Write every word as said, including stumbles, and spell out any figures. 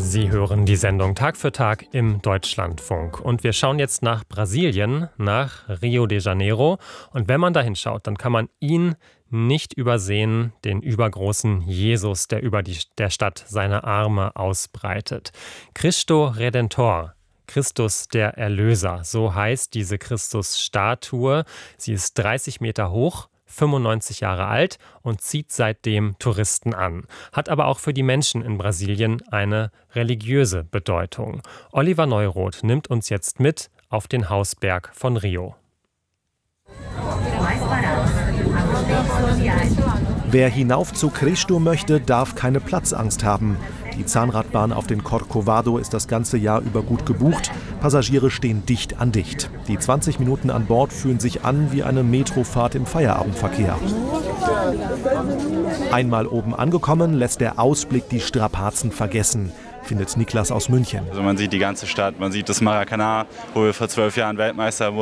Sie hören die Sendung Tag für Tag im Deutschlandfunk. Und wir schauen jetzt nach Brasilien, nach Rio de Janeiro. Und wenn man da hinschaut, dann kann man ihn nicht übersehen, den übergroßen Jesus, der über die, der Stadt seine Arme ausbreitet. Cristo Redentor. Christus der Erlöser, so heißt diese Christusstatue. Sie ist dreißig Meter hoch, fünfundneunzig Jahre alt und zieht seitdem Touristen an. Hat aber auch für die Menschen in Brasilien eine religiöse Bedeutung. Oliver Neuroth nimmt uns jetzt mit auf den Hausberg von Rio. Wer hinauf zu Cristo möchte, darf keine Platzangst haben. Die Zahnradbahn auf den Corcovado ist das ganze Jahr über gut gebucht. Passagiere stehen dicht an dicht. Die zwanzig Minuten an Bord fühlen sich an wie eine Metrofahrt im Feierabendverkehr. Einmal oben angekommen, lässt der Ausblick die Strapazen vergessen, findet Niklas aus München. Also man sieht die ganze Stadt, man sieht das Maracanã, wo wir vor zwölf Jahren Weltmeister wurden.